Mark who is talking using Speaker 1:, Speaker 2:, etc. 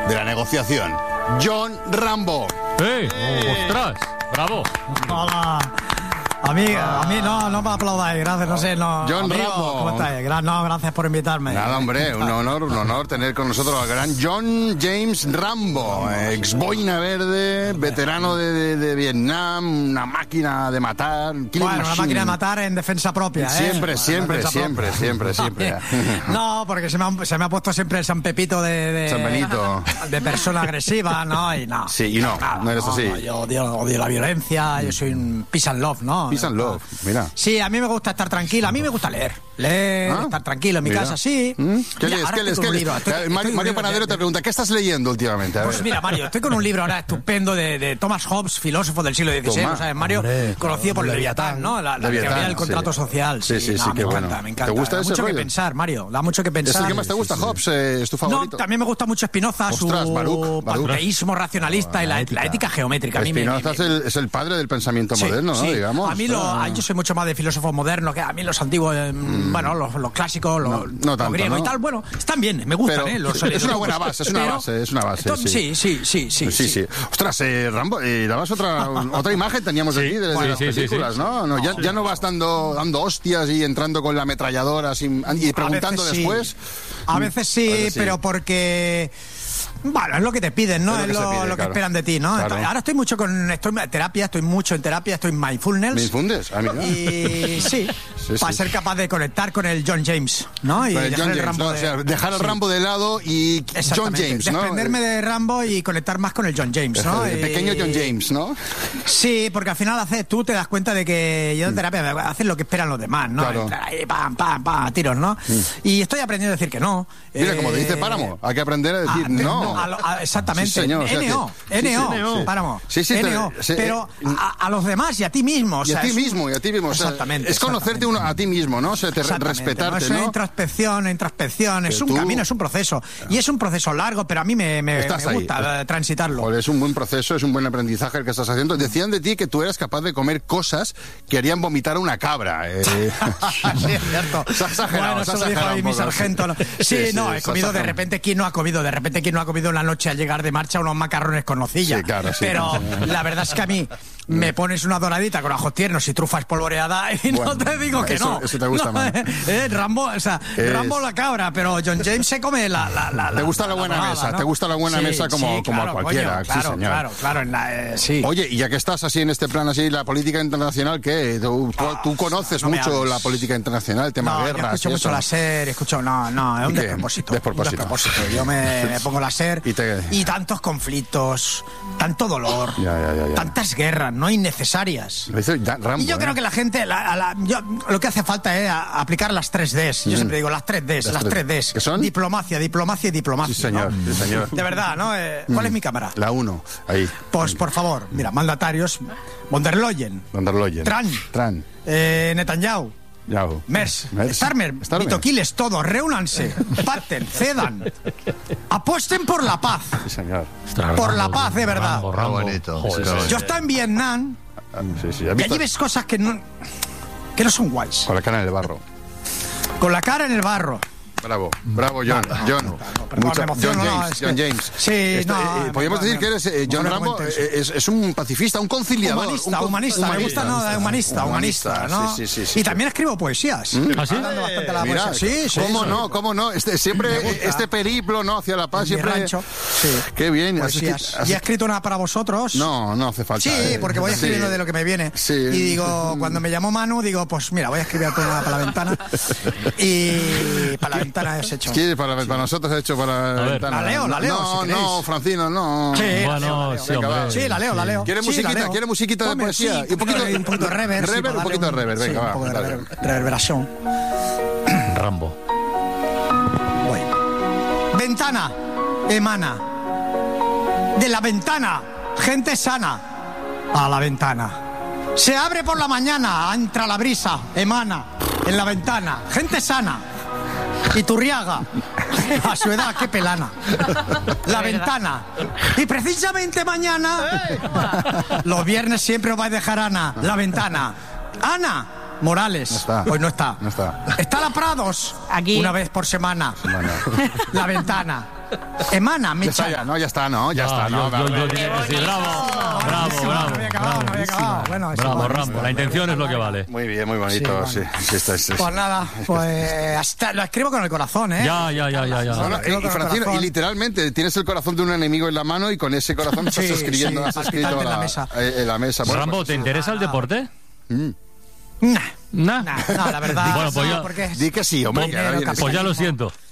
Speaker 1: de la negociación, John Rambo.
Speaker 2: ¡Ostras! ¡Bravo!
Speaker 3: Hola. A mí no me aplaudáis, gracias, no sé, no.
Speaker 1: John
Speaker 3: amigo,
Speaker 1: Rambo.
Speaker 3: ¿cómo estáis? No, gracias por invitarme.
Speaker 1: Nada, hombre, un honor tener con nosotros al gran John James Rambo, ex boina verde, veterano de Vietnam, una máquina de matar.
Speaker 3: Bueno, una máquina de matar en defensa propia,
Speaker 1: Siempre.
Speaker 3: No, porque se me ha puesto siempre el San Pepito de
Speaker 1: San Benito.
Speaker 3: De persona agresiva, ¿no? Y no.
Speaker 1: Sí, y no eres así.
Speaker 3: No, yo odio la violencia, yo soy un peace and love, ¿no?
Speaker 1: Peace and love, mira.
Speaker 3: Sí, a mí me gusta estar tranquilo, a mí me gusta leer, estar tranquilo en mi casa, sí.
Speaker 1: ¿Qué lees? Mario Panadero te pregunta, ¿qué estás leyendo últimamente?
Speaker 3: Pues mira, Mario, estoy con un libro ahora estupendo de Thomas Hobbes, filósofo del siglo XVI, ¿no sabes, Mario? Conocido por Leviatán, ¿no? La teoría del contrato social.
Speaker 1: Sí,
Speaker 3: me
Speaker 1: qué
Speaker 3: encanta, me encanta.
Speaker 1: ¿Te gusta ese
Speaker 3: mucho
Speaker 1: rollo?
Speaker 3: Que pensar, Mario, da mucho que pensar.
Speaker 1: ¿Es el que más te gusta, Hobbes? ¿Es tu favorito?
Speaker 3: No, también me gusta mucho Spinoza,
Speaker 1: Ostras,
Speaker 3: su panteísmo racionalista y la ética geométrica.
Speaker 1: Spinoza es el padre del pensamiento moderno, ¿no? Digamos.
Speaker 3: A mí yo soy mucho más de filósofos modernos, que a mí los antiguos, bueno, los clásicos, los griegos y tal, bueno, están bien, me gustan,
Speaker 1: es una buena base, es una base. Sí. Ostras, Rambo, dabas otra imagen teníamos aquí de las películas, ¿no? Ya no vas dando hostias y entrando con la ametralladora y preguntando después.
Speaker 3: A veces sí, pero porque... Bueno, es lo que te piden, ¿no? Es lo que esperan de ti, ¿no?
Speaker 1: Claro.
Speaker 3: Ahora estoy mucho en terapia, estoy en mindfulness.
Speaker 1: ¿Mindfulness?
Speaker 3: Y sí, para ser capaz de conectar con el John James, ¿no? Y dejar el Rambo
Speaker 1: dejar el Rambo de lado y John James, ¿no?
Speaker 3: Desprenderme de Rambo y conectar más con el John James, ¿no?
Speaker 1: El pequeño John James, ¿no?
Speaker 3: Sí, porque al final tú te das cuenta de que yo en terapia haces lo que esperan los demás, ¿no?
Speaker 1: Claro.
Speaker 3: Entrar ahí, pam, tiros, ¿no? Y estoy aprendiendo a decir que no.
Speaker 1: Mira, como te dice Páramo, hay que aprender a decir no.
Speaker 3: Exactamente.
Speaker 1: Sí, señor.
Speaker 3: NO, Páramo.
Speaker 1: Sí,
Speaker 3: NO. Pero a los demás y a ti mismo.
Speaker 1: Y a ti mismo.
Speaker 3: Exactamente.
Speaker 1: Es conocerte a ti ti mismo, ¿no? Respetarte,
Speaker 3: es
Speaker 1: ¿no?
Speaker 3: introspección, es un camino, es un proceso. Y es un proceso largo, pero a mí me gusta transitarlo.
Speaker 1: Joder, es un buen proceso, es un buen aprendizaje el que estás haciendo. Decían de ti que tú eras capaz de comer cosas que harían vomitar a una cabra.
Speaker 3: Sí, es cierto.
Speaker 1: Se ha exagerado,
Speaker 3: bueno, eso lo dijo ahí mi sargento. Sí, he comido de repente. ¿Quién no ha comido? De repente, ¿quién no ha comido una noche al llegar de marcha unos macarrones con nocilla?
Speaker 1: Sí, claro, sí.
Speaker 3: Pero la verdad es que a mí me pones una doradita con ajos tiernos y trufa espolvoreada y no te digo que no.
Speaker 1: Eso te gusta más.
Speaker 3: Rambo, Rambo la cabra, pero John James se come la
Speaker 1: te gusta la buena mesa, ¿no? Te gusta la buena mesa como a cualquiera.
Speaker 3: Coño,
Speaker 1: sí, señor.
Speaker 3: Claro, sí.
Speaker 1: Oye, y ya que estás así en este plan, así, la política internacional, ¿qué? Tú conoces mucho la política internacional, el tema guerras.
Speaker 3: Yo escucho mucho la SER, es un despropósito. Yo me pongo la SER y tantos conflictos, tanto dolor, tantas guerras no innecesarias.
Speaker 1: Rambo,
Speaker 3: y yo creo que la gente, lo que hace falta es aplicar las 3Ds. Yo siempre digo las 3Ds, las 3Ds.
Speaker 1: ¿Qué son?
Speaker 3: Diplomacia y diplomacia.
Speaker 1: Sí, señor,
Speaker 3: ¿no?
Speaker 1: sí, señor.
Speaker 3: De verdad, ¿no? ¿Cuál es mi cámara?
Speaker 1: La 1, ahí.
Speaker 3: Pues, por favor, mira, mandatarios, von der Leyen, Trump, Netanyahu, Merz, Starmer, Vitoquiles, todos, reúnanse, pacten, cedan, apuesten por la paz.
Speaker 1: Sí, señor.
Speaker 3: Por la paz, de verdad.
Speaker 4: Rambo. Bonito.
Speaker 3: Yo estaba en Vietnam y allí ves cosas que no son guays.
Speaker 1: Con la cara en el barro.
Speaker 3: Con la cara en el barro.
Speaker 1: Bravo, John. John James.
Speaker 3: Sí,
Speaker 1: podríamos decir que eres John Rambo, es un pacifista, un conciliador.
Speaker 3: Humanista. Me gusta, humanista, ¿no?
Speaker 1: Sí.
Speaker 3: Y también escribo poesías.
Speaker 2: ¿Ah, sí?
Speaker 3: Bastante la
Speaker 1: Mira,
Speaker 3: poesía. Sí.
Speaker 1: ¿Cómo no? Siempre este periplo, ¿no? Hacia la paz, siempre.
Speaker 3: Rancho. Sí.
Speaker 1: Qué bien.
Speaker 3: ¿Y he escrito una para vosotros?
Speaker 1: No hace falta.
Speaker 3: Sí, porque voy escribiendo de lo que me viene.
Speaker 1: Sí.
Speaker 3: Y digo, cuando me llamó Manu, digo, pues mira, voy a escribir una para la ventana. Y para la ventana has hecho.
Speaker 1: Sí, para nosotros he hecho para la ventana.
Speaker 3: La leo, si queréis.
Speaker 1: No, Francino, no.
Speaker 3: Sí,
Speaker 1: Sí,
Speaker 3: la leo.
Speaker 1: ¿Quiere musiquita? ¿Quiere musiquita de poesía?
Speaker 3: Y un poquito de reverb.
Speaker 1: Un poquito de reverb, venga, va.
Speaker 3: Un poco de reverberación.
Speaker 2: Rambo.
Speaker 3: Voy. Ventana, emana. De la ventana, gente sana. A la ventana. Se abre por la mañana, entra la brisa, emana. En la ventana, gente sana. Iturriaga, a su edad, qué pelana. La ventana. Y precisamente mañana, los viernes siempre os vais a dejar Ana. La ventana. Ana Morales. Hoy no está.
Speaker 1: No está.
Speaker 3: Está la Prados.
Speaker 5: Aquí.
Speaker 3: Una vez por semana. La ventana. Emana,
Speaker 1: Ya está,
Speaker 3: mechana.
Speaker 1: ya está, ¿no? Ya está, ¿no?
Speaker 2: Yo diría que sí. Bravo.
Speaker 3: No había acabado. Bueno, es
Speaker 2: Bravo,
Speaker 3: igual.
Speaker 2: Rambo. La intención es lo que vale.
Speaker 1: Muy bien, muy bonito.
Speaker 3: Sí,
Speaker 1: Sí, está.
Speaker 3: Pues nada, pues hasta lo escribo con el corazón, ¿eh?
Speaker 2: Ya.
Speaker 1: Bueno,
Speaker 3: Creo que
Speaker 1: y Francino,
Speaker 3: corazón.
Speaker 1: y literalmente tienes el corazón de un enemigo en la mano y con ese corazón estás
Speaker 3: Sí,
Speaker 1: escribiendo,
Speaker 3: sí,
Speaker 1: has escrito
Speaker 3: palpitante en la mesa.
Speaker 1: en la mesa. Bueno,
Speaker 2: Rambo, ¿te interesa el deporte?
Speaker 3: Nah,
Speaker 2: Nah.
Speaker 3: no, la verdad.
Speaker 2: Bueno, pues
Speaker 3: no,
Speaker 2: ya-
Speaker 3: porque es-
Speaker 1: di que sí, hombre. que ahora
Speaker 3: Dinero,
Speaker 1: vienes.
Speaker 2: Pues ya lo siento.